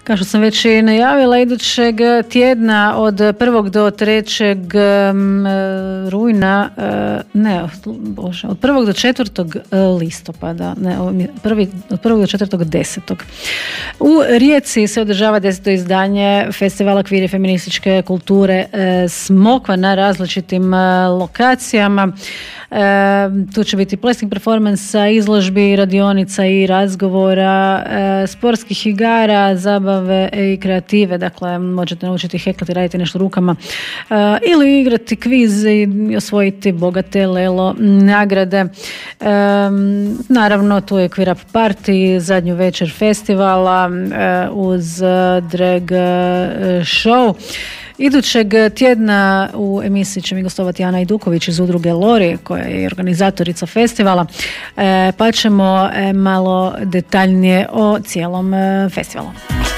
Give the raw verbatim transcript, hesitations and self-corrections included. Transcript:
Kao što sam već i najavila, idućeg tjedna od prvog do trećeg rujna, ne, bože, od prvog do četvrtog listopada, ne, prvi, od prvog do četvrtog desetog. U Rijeci se održava deseto izdanje festivala kvir i feminističke kulture Smokva na različitim lokacijama. E, tu će biti plesnih performansa, izložbi, radionica i razgovora, e, sportskih igara, zabave i kreative. Dakle, možete naučiti heklati, raditi nešto rukama e, ili igrati kviz i osvojiti bogate lelo nagrade. E, naravno, tu je Queer Up Party, zadnju večer festivala e, uz drag show. Idućeg tjedna u emisiji će mi gostovati Ana Iduković iz udruge Lori, koja je organizatorica festivala, pa ćemo malo detaljnije o cijelom festivalu.